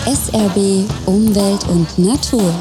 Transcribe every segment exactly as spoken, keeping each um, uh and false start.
S R B Umwelt und Natur.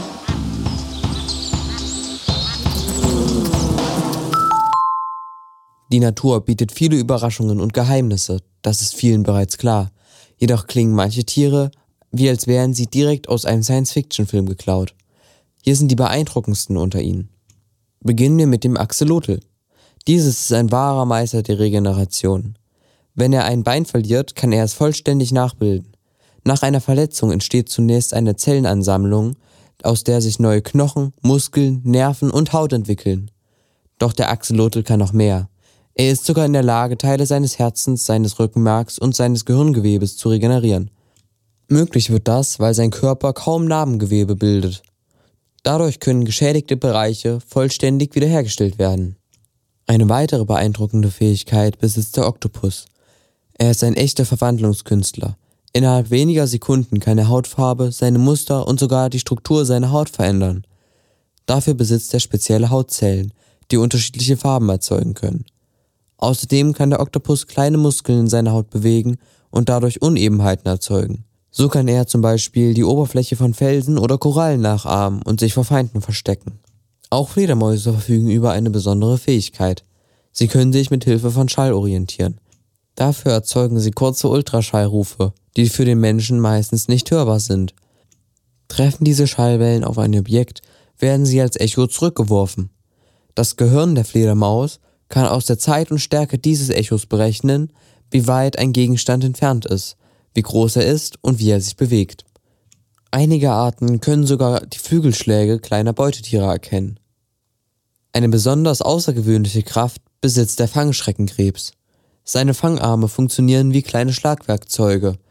Die Natur bietet viele Überraschungen und Geheimnisse, das ist vielen bereits klar. Jedoch klingen manche Tiere, wie als wären sie direkt aus einem Science-Fiction-Film geklaut. Hier sind die beeindruckendsten unter ihnen. Beginnen wir mit dem Axolotl. Dieses ist ein wahrer Meister der Regeneration. Wenn er ein Bein verliert, kann er es vollständig nachbilden. Nach einer Verletzung entsteht zunächst eine Zellenansammlung, aus der sich neue Knochen, Muskeln, Nerven und Haut entwickeln. Doch der Axolotl kann noch mehr. Er ist sogar in der Lage, Teile seines Herzens, seines Rückenmarks und seines Gehirngewebes zu regenerieren. Möglich wird das, weil sein Körper kaum Narbengewebe bildet. Dadurch können geschädigte Bereiche vollständig wiederhergestellt werden. Eine weitere beeindruckende Fähigkeit besitzt der Oktopus. Er ist ein echter Verwandlungskünstler. Innerhalb weniger Sekunden kann er Hautfarbe, seine Muster und sogar die Struktur seiner Haut verändern. Dafür besitzt er spezielle Hautzellen, die unterschiedliche Farben erzeugen können. Außerdem kann der Oktopus kleine Muskeln in seiner Haut bewegen und dadurch Unebenheiten erzeugen. So kann er zum Beispiel die Oberfläche von Felsen oder Korallen nachahmen und sich vor Feinden verstecken. Auch Fledermäuse verfügen über eine besondere Fähigkeit. Sie können sich mit Hilfe von Schall orientieren. Dafür erzeugen sie kurze Ultraschallrufe, die für den Menschen meistens nicht hörbar sind. Treffen diese Schallwellen auf ein Objekt, werden sie als Echo zurückgeworfen. Das Gehirn der Fledermaus kann aus der Zeit und Stärke dieses Echos berechnen, wie weit ein Gegenstand entfernt ist, wie groß er ist und wie er sich bewegt. Einige Arten können sogar die Flügelschläge kleiner Beutetiere erkennen. Eine besonders außergewöhnliche Kraft besitzt der Fangschreckenkrebs. Seine Fangarme funktionieren wie kleine Schlagwerkzeuge,